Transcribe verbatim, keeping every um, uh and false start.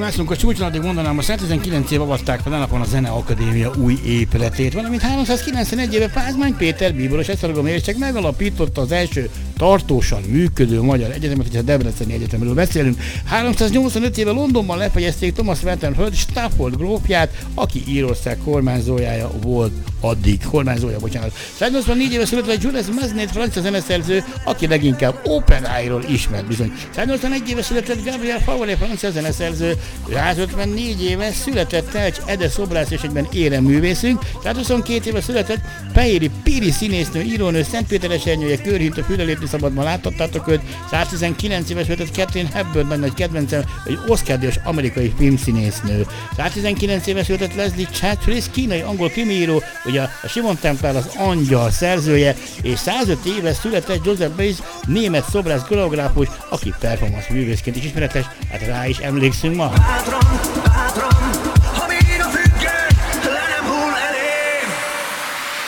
mászunk a csúcson, addig mondanám, a száztizenkilenc év avatták fel a napon a Zeneakadémia új épületét, valamint háromszázkilencvenegy éve Pázmány Péter bíboros esztergom érsek megalapította az első tartósan működő magyar egyetemet, és a Debreceni Egyetemről beszélünk. háromszáznyolcvanöt éve Londonban lefegyezték Thomas Wetenfeld Stafford grófját, aki Írország kormányzója volt addig. Kormányzója, bocsánat. száznyolcvannégy éve született Jules Massenet, francia zeneszerző, aki leginkább operáiról ismert bizony. száznyolcvanegy éve született Gabriel Fauré, francia zeneszerző. százötvennégy éve született Telcs Ede szobrász és egyben éreművészünk. százhuszonkettő éve született Peiri Piri színésznő, írónő, Szentpéteresernyője, Körhintő, Fülelépni szabadban láttattátok őt. száztizenkilenc éves született Catherine Hepburn, nagy nagy kedvencem, egy Oscar-díjas amerikai filmszínésznő. száztizenkilenc éves született Leslie Chatris, kínai angol krimiíró, ugye a Simon Templár az Angyal szerzője, és százöt éves született Joseph Beuys, német szobrász koreográfus, aki performance művészként is ismeretes, hát rá is emlékszünk ma.